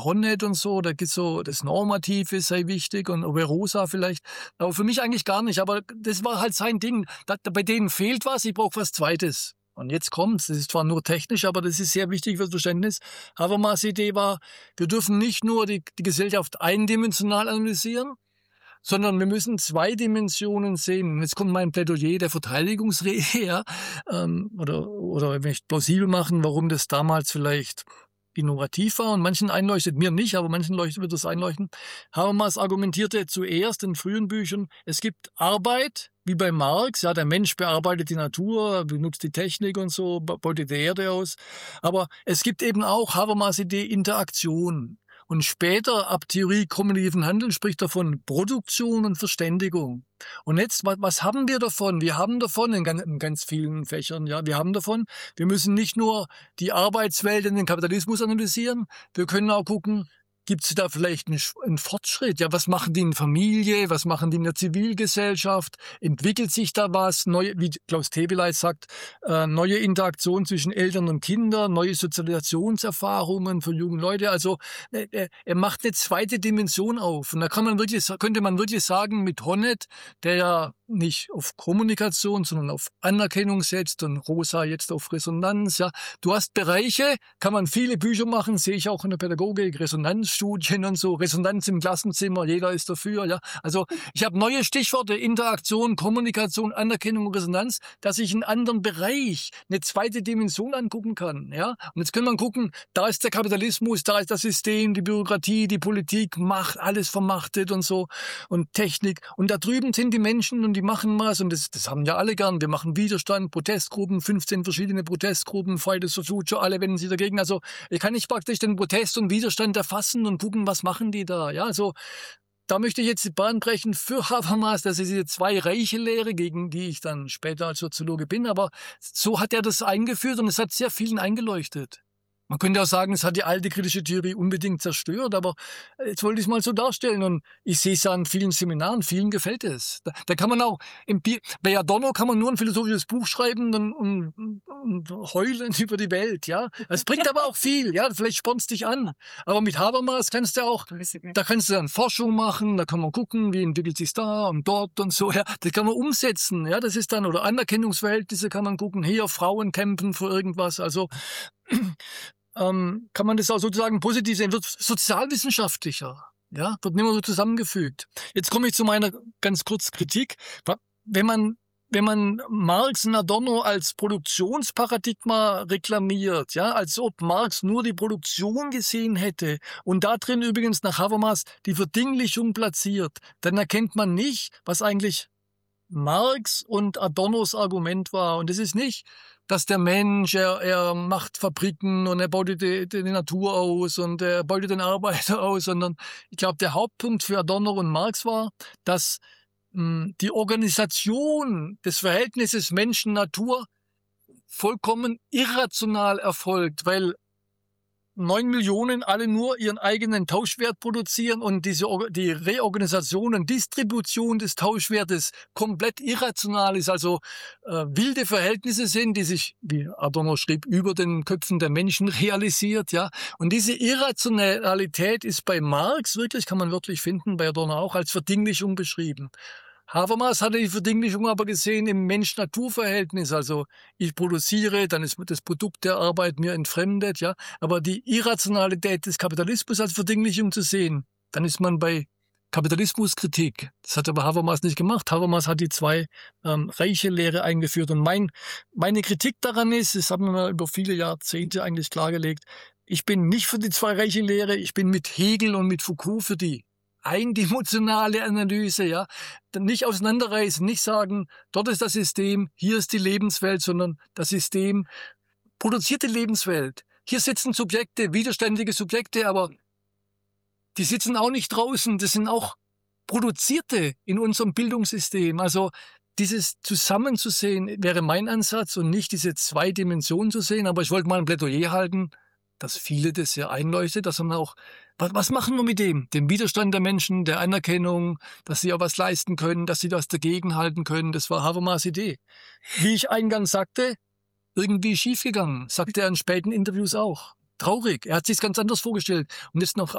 Honneth und so, da gibt's so, das Normative sei wichtig und Oberosa vielleicht. Aber für mich eigentlich gar nicht. Aber das war halt sein Ding. Bei denen fehlt was, ich brauche was Zweites. Und jetzt kommt's. Das ist zwar nur technisch, aber das ist sehr wichtig fürs Verständnis. Habermas' Idee war, wir dürfen nicht nur die Gesellschaft eindimensional analysieren, sondern wir müssen 2 Dimensionen sehen. Und jetzt kommt mein Plädoyer der Verteidigungsrede, ja, oder wenn ich plausibel machen, warum das damals vielleicht innovativ war und manchen einleuchtet, mir nicht, aber manchen wird das einleuchten. Habermas argumentierte zuerst in frühen Büchern, es gibt Arbeit, wie bei Marx, ja, der Mensch bearbeitet die Natur, benutzt die Technik und so, beutet die Erde aus. Aber es gibt eben auch Habermas' Idee Interaktion. Und später, ab Theorie kommunikativen Handeln, spricht er von Produktion und Verständigung. Und jetzt, was haben wir davon? Wir haben davon in ganz vielen Fächern, ja, wir haben davon, wir müssen nicht nur die Arbeitswelt und den Kapitalismus analysieren, wir können auch gucken, gibt es da vielleicht einen Fortschritt? Ja, was machen die in Familie? Was machen die in der Zivilgesellschaft? Entwickelt sich da was? Neue, wie Klaus Teweleit sagt, neue Interaktion zwischen Eltern und Kindern, neue Sozialisationserfahrungen für junge Leute. Also er macht eine zweite Dimension auf. Und da könnte man wirklich sagen, mit Honneth, der ja nicht auf Kommunikation, sondern auf Anerkennung setzt und Rosa jetzt auf Resonanz. Ja, du hast Bereiche, kann man viele Bücher machen, sehe ich auch in der Pädagogik, Resonanzstudien und so, Resonanz im Klassenzimmer, jeder ist dafür. Ja, also ich habe neue Stichworte, Interaktion, Kommunikation, Anerkennung und Resonanz, dass ich einen anderen Bereich, eine zweite Dimension angucken kann. Ja, und jetzt kann man gucken, da ist der Kapitalismus, da ist das System, die Bürokratie, die Politik, Macht, alles vermachtet und so und Technik. Und da drüben sind die Menschen und die machen was und das haben ja alle gern. Wir machen Widerstand, Protestgruppen, 15 verschiedene Protestgruppen, Fridays for Future, alle wenden sich dagegen. Also ich kann nicht praktisch den Protest und Widerstand erfassen und gucken, was machen die da. Ja, also da möchte ich jetzt die Bahn brechen für Habermas, das ist diese 2 reiche Lehre, gegen die ich dann später als Soziologe bin, aber so hat er das eingeführt und es hat sehr vielen eingeleuchtet. Man könnte auch sagen, es hat die alte kritische Theorie unbedingt zerstört, aber jetzt wollte ich es mal so darstellen und ich sehe es an vielen Seminaren, vielen gefällt es. Da kann man auch, bei Adorno kann man nur ein philosophisches Buch schreiben und heulen über die Welt, ja. Es bringt aber auch viel, ja, vielleicht spornst dich an. Aber mit Habermas kannst du auch, da kannst du dann Forschung machen, da kann man gucken, wie entwickelt sich da und dort und so, ja. Das kann man umsetzen, ja, das ist dann, oder Anerkennungsverhältnisse kann man gucken, hier Frauen kämpfen für irgendwas, also kann man das auch sozusagen positiv sehen, wird sozialwissenschaftlicher, ja, wird nicht mehr so zusammengefügt. Jetzt komme ich zu meiner ganz kurz Kritik. Wenn man Marx und Adorno als Produktionsparadigma reklamiert, ja, als ob Marx nur die Produktion gesehen hätte und da drin übrigens nach Habermas die Verdinglichung platziert, dann erkennt man nicht, was eigentlich Marx und Adornos Argument war. Und es ist nicht, dass der Mensch, er macht Fabriken und er beutet die Natur aus und er beutet den Arbeiter aus, sondern ich glaube, der Hauptpunkt für Adorno und Marx war, dass die Organisation des Verhältnisses Menschen-Natur vollkommen irrational erfolgt, weil 9 Millionen alle nur ihren eigenen Tauschwert produzieren und die Reorganisation und Distribution des Tauschwertes komplett irrational ist, also wilde Verhältnisse sind, die sich, wie Adorno schrieb, über den Köpfen der Menschen realisiert, ja. Und diese Irrationalität ist bei Marx wirklich, kann man wirklich finden, bei Adorno auch, als Verdinglichung beschrieben. Habermas hatte die Verdinglichung aber gesehen im Mensch-Natur-Verhältnis. Also ich produziere, dann ist das Produkt der Arbeit mir entfremdet, ja. Aber die Irrationalität des Kapitalismus als Verdinglichung zu sehen, dann ist man bei Kapitalismuskritik. Das hat aber Habermas nicht gemacht. Habermas hat die 2 reiche Lehre eingeführt. Und meine Kritik daran ist, das haben wir über viele Jahrzehnte eigentlich klargelegt, ich bin nicht für die 2 reiche Lehre, ich bin mit Hegel und mit Foucault für die eindimensionale Analyse, ja, nicht auseinanderreißen, nicht sagen, dort ist das System, hier ist die Lebenswelt, sondern das System produziert die Lebenswelt. Hier sitzen Subjekte, widerständige Subjekte, aber die sitzen auch nicht draußen, das sind auch Produzierte in unserem Bildungssystem. Also dieses zusammenzusehen wäre mein Ansatz und nicht diese 2 Dimensionen zu sehen, aber ich wollte mal ein Plädoyer halten, dass viele das ja einleuchtet, dass man auch, was machen wir mit dem Widerstand der Menschen, der Anerkennung, dass sie auch was leisten können, dass sie das dagegenhalten können, das war Habermas' Idee. Wie ich eingangs sagte, irgendwie schiefgegangen, sagte er in späten Interviews auch. Traurig, er hat sich's ganz anders vorgestellt und jetzt noch